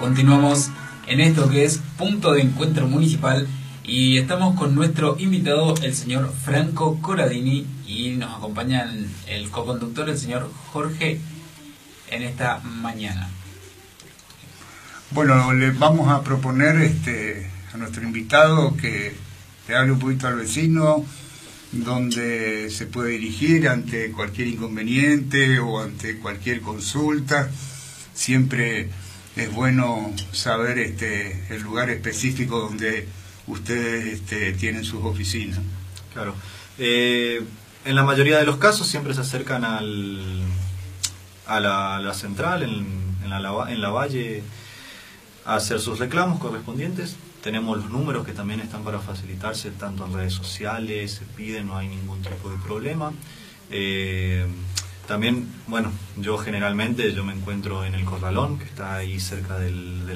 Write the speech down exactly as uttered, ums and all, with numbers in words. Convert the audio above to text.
Continuamos en esto que es Punto de Encuentro Municipal y estamos con nuestro invitado, el señor Franco Corradini, y nos acompaña el, el coconductor, el señor Jorge, en esta mañana. Bueno, le vamos a proponer este, a nuestro invitado que le hable un poquito al vecino, donde se puede dirigir ante cualquier inconveniente o ante cualquier consulta. Siempre es bueno saber este, el lugar específico donde ustedes este, tienen sus oficinas. Claro. Eh, en la mayoría de los casos siempre se acercan al, a, la, a la central, en, en, la, en la Valle, a hacer sus reclamos correspondientes. Tenemos los números que también están para facilitarse, tanto en redes sociales, se piden, no hay ningún tipo de problema. Eh, también, bueno, yo generalmente yo me encuentro en el Corralón, que está ahí cerca del, del